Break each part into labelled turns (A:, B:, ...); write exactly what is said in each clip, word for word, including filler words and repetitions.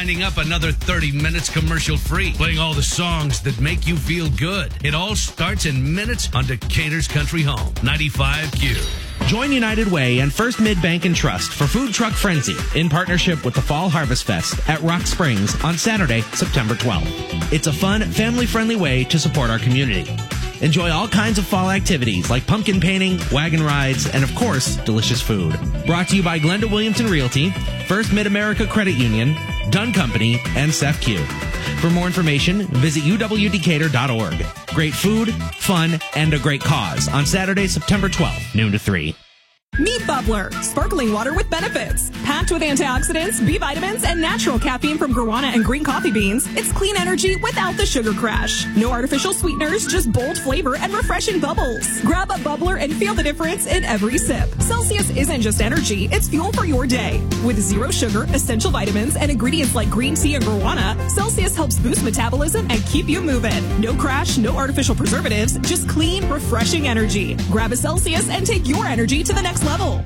A: winding up another thirty minutes commercial free, playing all the songs that make you feel good. It all starts in minutes on Decatur's Country Home, ninety-five Q.
B: Join United Way and First Mid Bank and Trust for Food Truck Frenzy in partnership with the Fall Harvest Fest at Rock Springs on Saturday, September twelfth. It's a fun, family-friendly way to support our community. Enjoy all kinds of fall activities like pumpkin painting, wagon rides, and of course, delicious food. Brought to you by Glenda Williamson Realty, First Mid-America Credit Union, Dunn Company, and S E F Q. For more information, visit U W Decatur dot org. Great food, fun, and a great cause on Saturday, September twelfth, noon to three.
C: Meet Bubbler, sparkling water with benefits. Packed with antioxidants, B vitamins, and natural caffeine from guarana and green coffee beans, it's clean energy without the sugar crash. No artificial sweeteners, just bold flavor and refreshing bubbles. Grab a Bubbler and feel the difference in every sip. Celsius isn't just energy, it's fuel for your day. With zero sugar, essential vitamins, and ingredients like green tea and guarana, Celsius helps boost metabolism and keep you moving. No crash, no artificial preservatives, just clean, refreshing energy. Grab a Celsius and take your energy to the next level.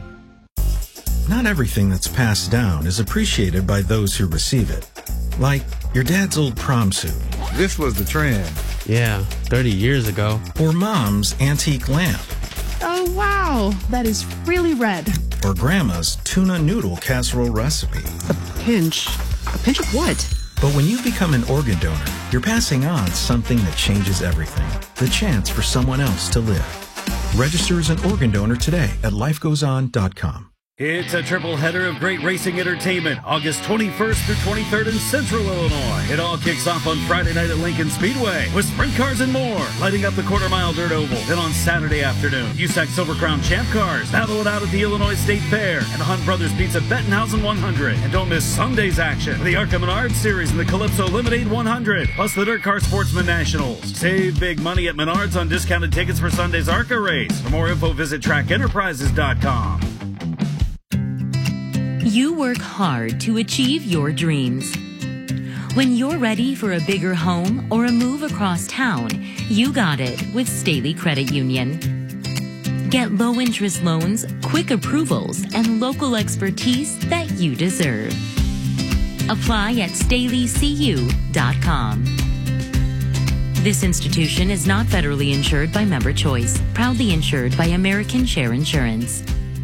D: Not everything that's passed down is appreciated by those who receive it. Like your dad's old prom suit.
E: This was the trend.
F: Yeah, thirty years ago.
D: Or mom's antique lamp.
G: Oh, wow. That is really red.
D: Or grandma's tuna noodle casserole recipe.
G: A pinch. A pinch of what?
D: But when you become an organ donor, you're passing on something that changes everything. The chance for someone else to live. Register as an organ donor today at life goes on dot com.
H: It's a triple header of great racing entertainment, August twenty-first through twenty-third in Central Illinois. It all kicks off on Friday night at Lincoln Speedway with sprint cars and more, lighting up the quarter mile dirt oval. Then on Saturday afternoon, U S A C Silver Crown Champ Cars battle it out at the Illinois State Fair and Hunt Brothers Pizza Bettenhausen one hundred. And don't miss Sunday's action, the Arca Menard Series and the Calypso Lemonade one hundred, plus the Dirt Car Sportsman Nationals. Save big money at Menards on discounted tickets for Sunday's Arca race. For more info, visit track enterprises dot com.
I: You work hard to achieve your dreams. When you're ready for a bigger home or a move across town, you got it with Staley Credit Union. Get low-interest loans, quick approvals, and local expertise that you deserve. Apply at staley c u dot com. This institution is not federally insured by Member Choice, proudly insured by American Share Insurance.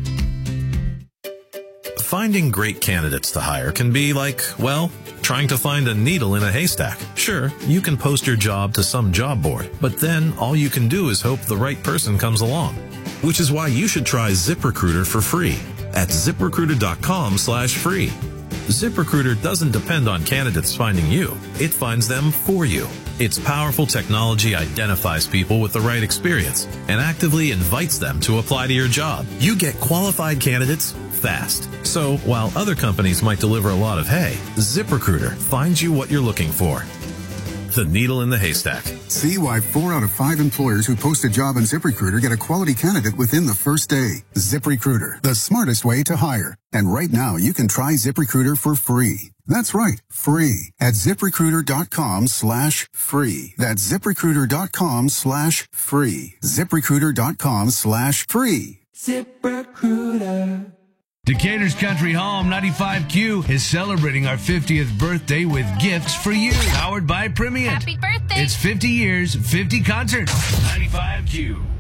J: Finding great candidates to hire can be like, well, trying to find a needle in a haystack. Sure, you can post your job to some job board, but then all you can do is hope the right person comes along. Which is why you should try ZipRecruiter for free at zip recruiter dot com slash free. ZipRecruiter doesn't depend on candidates finding you. It finds them for you. Its powerful technology identifies people with the right experience and actively invites them to apply to your job. You get qualified candidates fast. So while other companies might deliver a lot of hay, ZipRecruiter finds you what you're looking for. The needle in the haystack.
K: See why four out of five employers who post a job on ZipRecruiter get a quality candidate within the first day. ZipRecruiter, the smartest way to hire. And right now, you can try ZipRecruiter for free. That's right, free at zip recruiter dot com slash free. That's zip recruiter dot com slash free. zip recruiter dot com slash free.
A: ZipRecruiter. Decatur's Country Home, ninety-five Q, is celebrating our fiftieth birthday with gifts for you. Powered by Primient.
L: Happy birthday.
A: It's fifty years, fifty concerts. ninety-five Q.